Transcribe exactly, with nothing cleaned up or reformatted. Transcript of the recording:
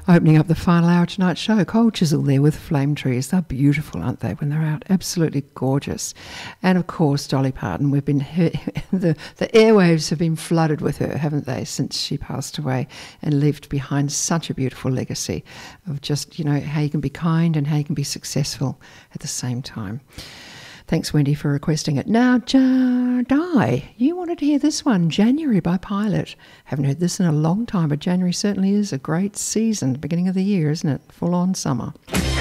Opening up the final hour of tonight's show, Cold Chisel there with Flame Trees. They're beautiful, aren't they, when they're out? Absolutely gorgeous. And, of course, Dolly Parton. We've been the, the airwaves have been flooded with her, haven't they, since she passed away and left behind such a beautiful legacy of just, you know, how you can be kind and how you can be successful at the same time. Thanks, Wendy, for requesting it. Now, ja- Di, you wanted to hear this one, January by Pilot. Haven't heard this in a long time, but January certainly is a great season, beginning of the year, isn't it? Full on summer.